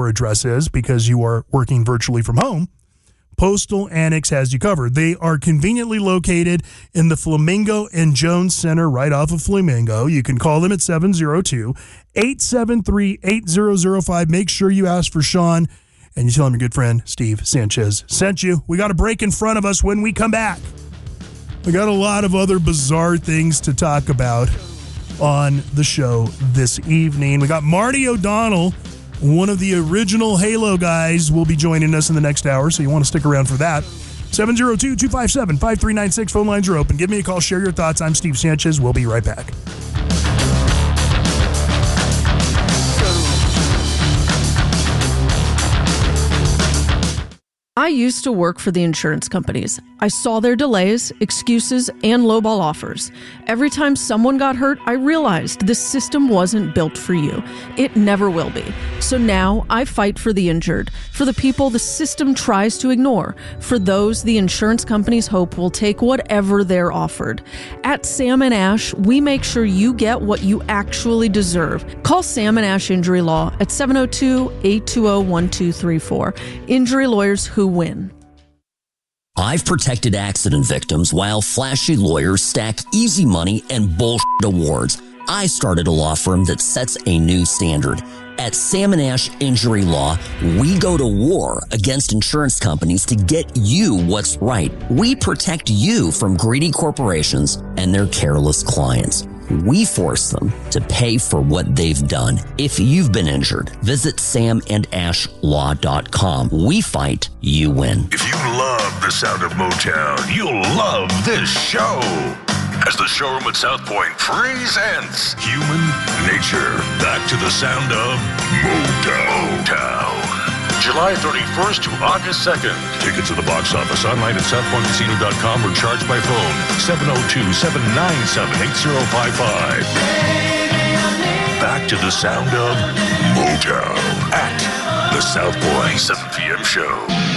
software address is because you are working virtually from home, Postal Annex has you covered. They are conveniently located in the Flamingo and Jones Center right off of Flamingo. You can call them at 702-873-8005. Make sure you ask for Sean, and you tell him your good friend Steve Sanchez sent you. We got a break in front of us. When we come back, we got a lot of other bizarre things to talk about on the show this evening. We got Marty O'Donnell, one of the original Halo guys, will be joining us in the next hour, so you want to stick around for that. 702-257-5396. Phone lines are open. Give me a call. Share your thoughts. I'm Steve Sanchez. We'll be right back. I used to work for the insurance companies. I saw their delays, excuses, and lowball offers. Every time someone got hurt, I realized this system wasn't built for you. It never will be. So now I fight for the injured, for the people the system tries to ignore, for those the insurance companies hope will take whatever they're offered. At Sam & Ash, we make sure you get what you actually deserve. Call Sam & Ash Injury Law at 702-820-1234. Injury lawyers who win. I've protected accident victims while flashy lawyers stack easy money and bullshit awards. I started a law firm that sets a new standard. At Sam & Ash Injury Law, we go to war against insurance companies to get you what's right. We protect you from greedy corporations and their careless clients. We force them to pay for what they've done. If you've been injured, visit samandashlaw.com. We fight, you win. If you love the sound of Motown, you'll love this show. As the showroom at South Point presents Human Nature. Back to the sound of Motown. July 31st to August 2nd. Tickets at the box office, online at southpointcasino.com or charged by phone 702-797-8055. Back to the sound of Motown at the South Point 7 p.m. show.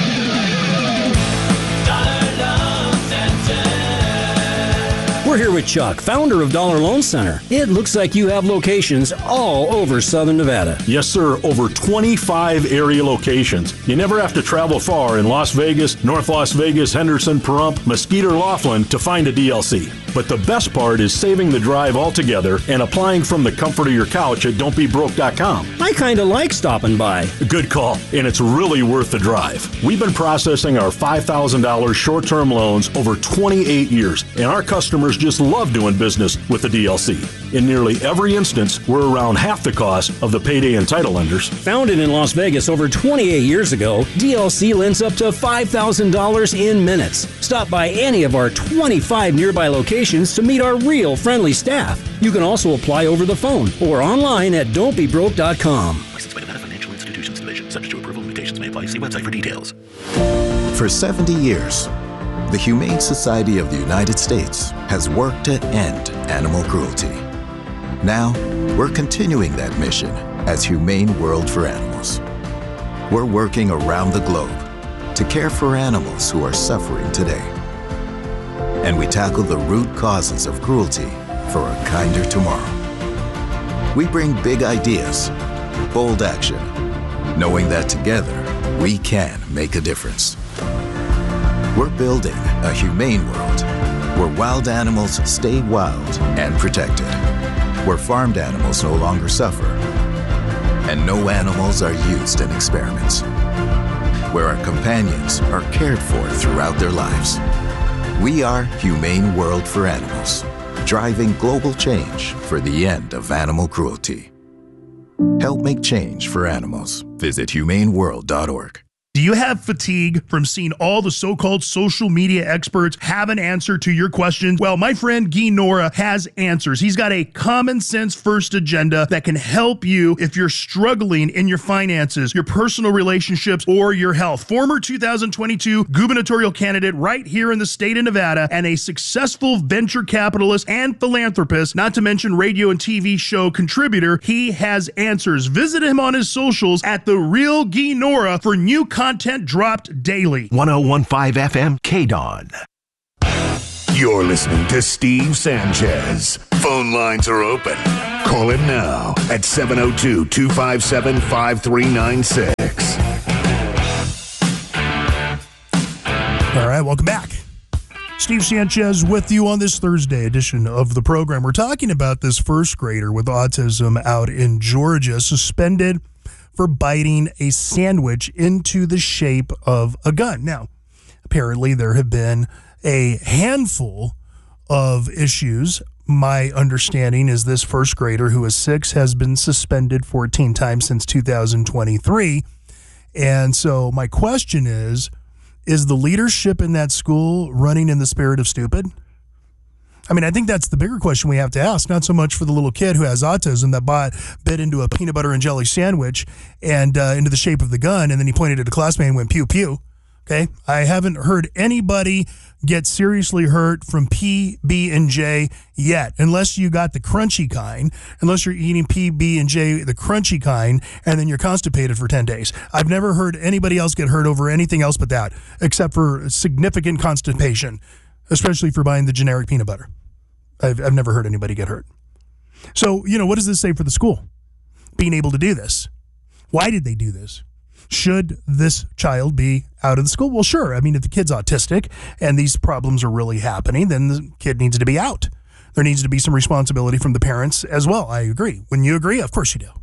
We're here with Chuck, founder of Dollar Loan Center. It looks like you have locations all over Southern Nevada. Yes, sir. Over 25 area locations. You never have to travel far in Las Vegas, North Las Vegas, Henderson, Pahrump, Mesquite, or Laughlin to find a DLC. But the best part is saving the drive altogether and applying from the comfort of your couch at don'tbebroke.com. I kind of like stopping by. Good call, and it's really worth the drive. We've been processing our $5,000 short-term loans over 28 years, and our customers just love doing business with the DLC. In nearly every instance, we're around half the cost of the payday and title lenders. Founded in Las Vegas over 28 years ago, DLC lends up to $5,000 in minutes. Stop by any of our 25 nearby locations to meet our real friendly staff. You can also apply over the phone or online at don'tbebroke.com. Licensed by Nevada Financial Institutions Division. Subject to approval. Limitations may apply. See website for details. For 70 years, the Humane Society of the United States has worked to end animal cruelty. Now, we're continuing that mission as Humane World for Animals. We're working around the globe to care for animals who are suffering today. And we tackle the root causes of cruelty for a kinder tomorrow. We bring big ideas, bold action, knowing that together we can make a difference. We're building a humane world where wild animals stay wild and protected, where farmed animals no longer suffer, and no animals are used in experiments, where our companions are cared for throughout their lives. We are Humane World for Animals, driving global change for the end of animal cruelty. Help make change for animals. Visit humaneworld.org. Do you have fatigue from seeing all the so-called social media experts have an answer to your question? Well, my friend Guy Nora has answers. He's got a common sense first agenda that can help you if you're struggling in your finances, your personal relationships, or your health. Former 2022 gubernatorial candidate right here in the state of Nevada and a successful venture capitalist and philanthropist, not to mention radio and TV show contributor, he has answers. Visit him on his socials at The Real Guy Nora for new content dropped daily. 101.5 FM KDON. You're listening to Steve Sanchez. Phone lines are open. Call him now at 702-257-5396. All right, welcome back. Steve Sanchez with you on this Thursday edition of the program. We're talking about this first grader with autism out in Georgia, suspended for biting a sandwich into the shape of a gun. Now, apparently there have been a handful of issues. My understanding is this first grader, who is 6, has been suspended 14 times since 2023. And so my question is the leadership in that school running in the spirit of stupid? I mean, I think that's the bigger question we have to ask, not so much for the little kid who has autism that bit into a peanut butter and jelly sandwich and into the shape of the gun, and then he pointed at a classmate and went pew pew. Okay, I haven't heard anybody get seriously hurt from PB&J yet, unless you got the crunchy kind, unless you're eating PB&J, the crunchy kind, and then you're constipated for 10 days. I've never heard anybody else get hurt over anything else but that, except for significant constipation, especially for buying the generic peanut butter. I've never heard anybody get hurt. So, what does this say for the school? Being able to do this. Why did they do this? Should this child be out of the school? Well, sure. I mean, if the kid's autistic and these problems are really happening, then the kid needs to be out. There needs to be some responsibility from the parents as well. I agree. When you agree, of course you do.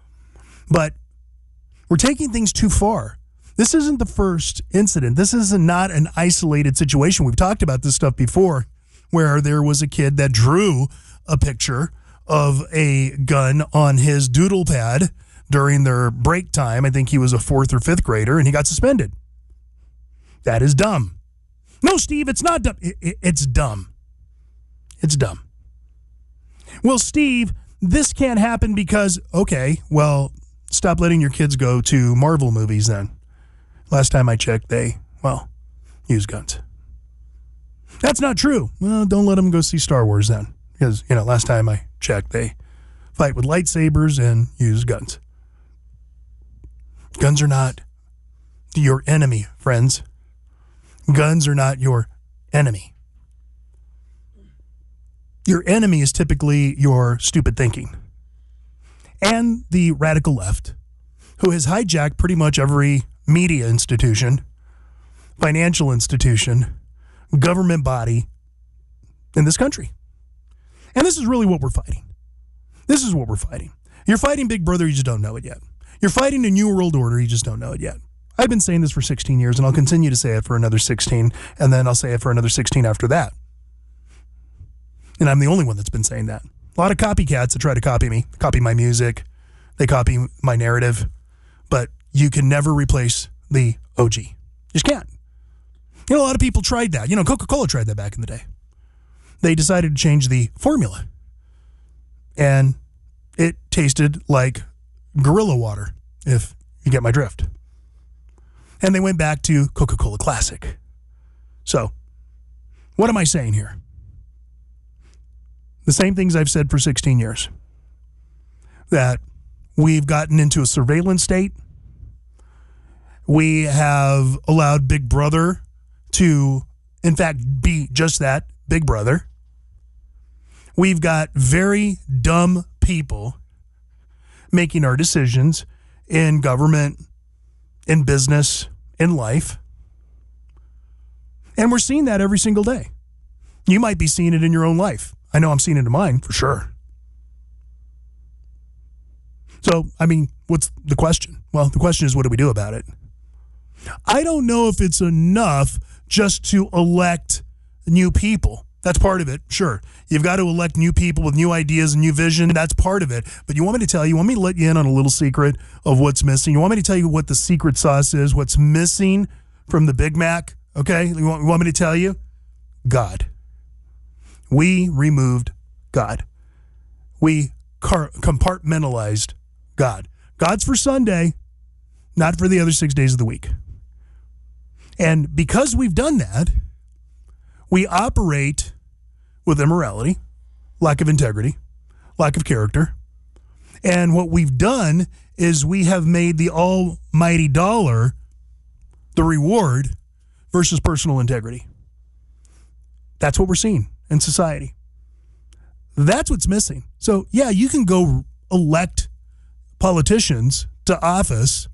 But we're taking things too far. This isn't the first incident. This is not an isolated situation. We've talked about this stuff before, where there was a kid that drew a picture of a gun on his doodle pad during their break time. I think he was a 4th or 5th grader, and he got suspended. That is dumb. No, Steve, it's not dumb. It's dumb. It's dumb. Well, Steve, this can't happen because, okay, well, stop letting your kids go to Marvel movies then. Last time I checked, they use guns. That's not true. Well, don't let them go see Star Wars then. Because, last time I checked, they fight with lightsabers and use guns. Guns are not your enemy, friends. Guns are not your enemy. Your enemy is typically your stupid thinking. And the radical left, who has hijacked pretty much every media institution, financial institution, government body in this country. And this is really what we're fighting. This is what we're fighting. You're fighting Big Brother, you just don't know it yet. You're fighting a new world order, you just don't know it yet. I've been saying this for 16 years, and I'll continue to say it for another 16, and then I'll say it for another 16 after that. And I'm the only one that's been saying that. A lot of copycats that try to copy me, copy my music, they copy my narrative, but you can never replace the OG. You just can't. A lot of people tried that. Coca-Cola tried that back in the day. They decided to change the formula, and it tasted like gorilla water, if you get my drift. And they went back to Coca-Cola Classic. So, what am I saying here? The same things I've said for 16 years. That we've gotten into a surveillance state. We have allowed Big Brother to, in fact, be just that, Big Brother. We've got very dumb people making our decisions in government, in business, in life. And we're seeing that every single day. You might be seeing it in your own life. I know I'm seeing it in mine, for sure. So, what's the question? Well, the question is, what do we do about it? I don't know if it's enough just to elect new people. That's part of it, sure. You've got to elect new people with new ideas and new vision. That's part of it. But you want me to let you in on a little secret of what's missing? You want me to tell you what the secret sauce is, what's missing from the Big Mac? Okay? You want me to tell you? God. We removed God. We compartmentalized God. God's for Sunday, not for the other 6 days of the week. And because we've done that, we operate with immorality, lack of integrity, lack of character. And what we've done is we have made the almighty dollar the reward versus personal integrity. That's what we're seeing in society. That's what's missing. So, yeah, you can go elect politicians to office